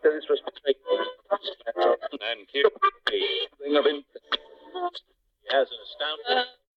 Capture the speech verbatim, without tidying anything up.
this respect. And here, thing of interest. He has an astounding.